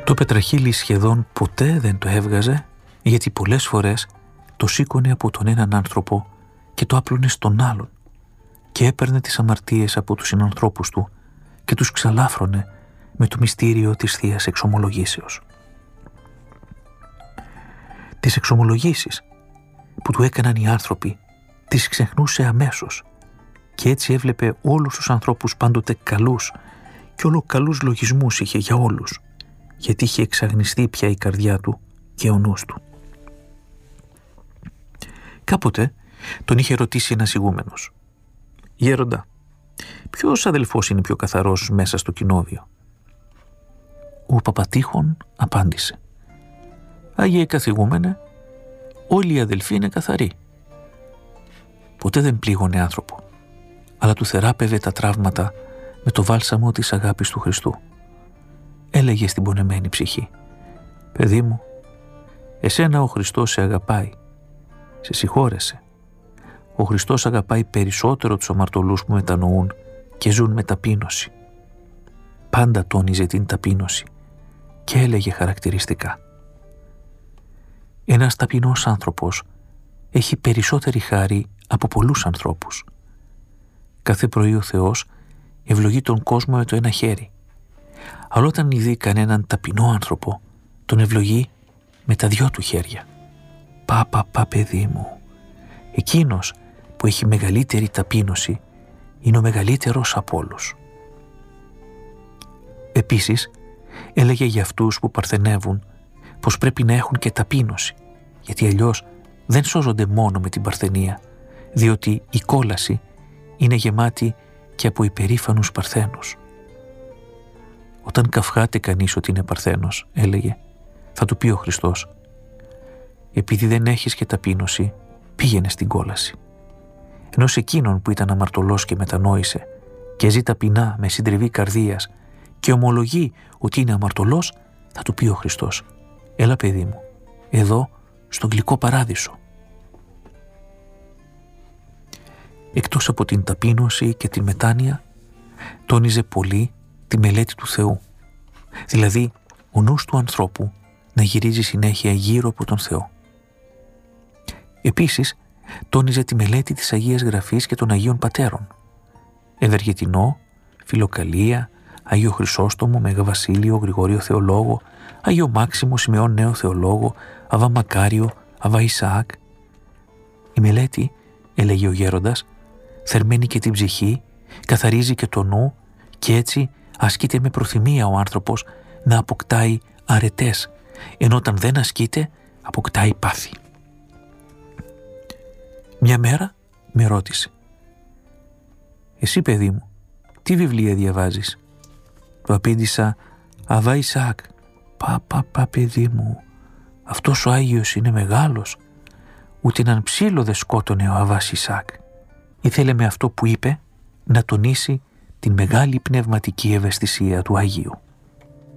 Το πετραχύλι σχεδόν ποτέ δεν το έβγαζε, γιατί πολλές φορές το σήκωνε από τον έναν άνθρωπο και το άπλωνε στον άλλον και έπαιρνε τις αμαρτίες από τους συνανθρώπους του και τους ξαλάφρωνε με το μυστήριο της Θείας Εξομολογήσεως. Τις εξομολογήσεις που του έκαναν οι άνθρωποι τις ξεχνούσε αμέσως και έτσι έβλεπε όλους τους ανθρώπους πάντοτε καλούς και όλο καλούς λογισμούς είχε για όλους, γιατί είχε εξαγνιστεί πια η καρδιά του και ο νους του. Κάποτε τον είχε ρωτήσει ένας ηγούμενος: «Γέροντα, ποιος αδελφός είναι πιο καθαρός μέσα στο κοινόβιο?» Ο Παπατήχων απάντησε: «Άγιε καθηγούμενε, όλοι οι αδελφοί είναι καθαροί». Ποτέ δεν πλήγωνε άνθρωπο, αλλά του θεράπευε τα τραύματα με το βάλσαμο της αγάπης του Χριστού. Έλεγε στην πονεμένη ψυχή: «Παιδί μου, εσένα ο Χριστός σε αγαπάει, σε συγχώρεσε. Ο Χριστός αγαπάει περισσότερο τους αμαρτωλούς που μετανοούν και ζουν με ταπείνωση». Πάντα τόνιζε την ταπείνωση και έλεγε χαρακτηριστικά: «Ένας ταπεινός άνθρωπος έχει περισσότερη χάρη από πολλούς ανθρώπους. Κάθε πρωί ο Θεός ευλογεί τον κόσμο με το ένα χέρι, αλλά όταν ειδεί κανέναν ταπεινό άνθρωπο, τον ευλογεί με τα δυο του χέρια. Πα παιδί μου, εκείνος που έχει μεγαλύτερη ταπείνωση είναι ο μεγαλύτερος από όλους». Επίσης, έλεγε για αυτούς που παρθενεύουν πως πρέπει να έχουν και ταπείνωση, γιατί αλλιώς δεν σώζονται μόνο με την παρθενία, διότι η κόλαση είναι γεμάτη και από υπερήφανους παρθένους. Όταν καυχάται κανείς ότι είναι παρθένος, έλεγε, θα του πει ο Χριστός: «Επειδή δεν έχεις και ταπείνωση, πήγαινε στην κόλαση». Ενώ σε εκείνον που ήταν αμαρτωλός και μετανόησε και ζει ταπεινά με συντριβή καρδίας και ομολογεί ότι είναι αμαρτωλός, θα του πει ο Χριστός: «Έλα παιδί μου, εδώ στον γλυκό παράδεισο». Εκτός από την ταπείνωση και την μετάνοια, τόνιζε πολύ τη μελέτη του Θεού, δηλαδή ο νους του ανθρώπου να γυρίζει συνέχεια γύρω από τον Θεό. Επίσης, τόνιζε τη μελέτη της Αγίας Γραφής και των Αγίων Πατέρων: Ευεργετινό, Φιλοκαλία, Άγιο Χρυσόστομο, Μέγα Βασίλειο, Γρηγόριο Θεολόγο, Άγιο Μάξιμο, Σιμεών Νέο Θεολόγο, Αβά Μακάριο, Αβά Ισαάκ. Η μελέτη, έλεγε ο γέροντας, θερμαίνει και την ψυχή, καθαρίζει και το νου και έτσι ασκείται με προθυμία ο άνθρωπος να αποκτάει αρετές, ενώ όταν δεν ασκείται αποκτάει πάθη. Μια μέρα με ρώτησε: «Εσύ παιδί μου, τι βιβλία διαβάζεις?» Του απήντησα: «Αβά Ισαάκ». Πα παιδί μου, αυτός ο Άγιος είναι μεγάλος, ούτε έναν ψήλο δεν σκότωνε ο Αβάς Ισαάκ». Ήθελε με αυτό που είπε να τονίσει την μεγάλη πνευματική ευαισθησία του Αγίου.